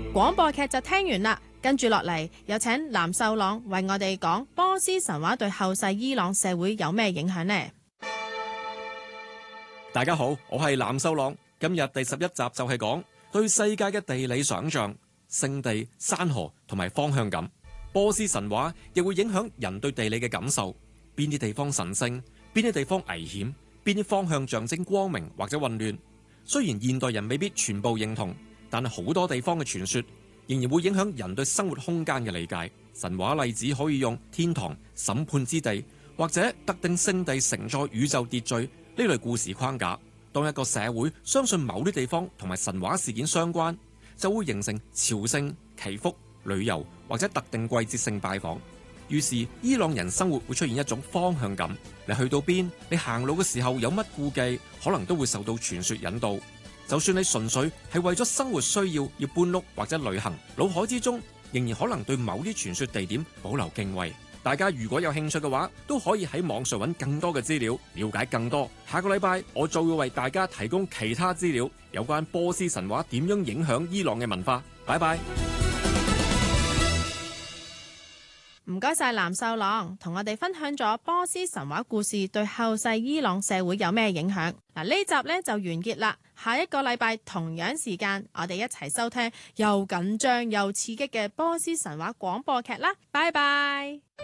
廣播劇就聽完啦，跟住落嚟有請藍秀朗為我哋講波斯神話對後世伊朗社會有咩影響呢？ 大家好，我係藍秀朗。今日第11集就係講對世界嘅地理想像、聖地、山河同埋方向感。波斯神話亦會影響人對地理嘅感受，邊啲地方神聖，邊啲地方危險，邊啲方向象徵光明或者混亂。雖然現代人未必全部認同，但係好多地方嘅傳說仍然會影響人對生活空間嘅理解。神話例子可以用天堂、審判之地或者特定聖地承載宇宙秩序呢類故事框架。當一個社會相信某啲地方同埋神話事件相關，就會形成朝聖、祈福、旅遊或者特定季節性拜訪。於是伊朗人生活會出現一種方向感，你去到邊，你行路嘅時候有乜顧忌，可能都會受到傳說引導。就算你純粹係為咗生活需要要搬屋或者旅行，腦海之中仍然可能對某啲傳說地點保留敬畏。大家如果有興趣嘅話，都可以喺網上揾更多嘅資料，了解更多。下個禮拜我就會為大家提供其他資料，有關波斯神話點樣影響伊朗嘅文化。拜拜。 唔該晒藍秀朗，同我哋分享咗波斯神話故事對後世伊朗社會有咩影響。嗱，呢集呢就完結啦。下一個禮拜同樣時間，我哋一齊收聽又緊張又刺激嘅波斯神話廣播劇啦。拜拜。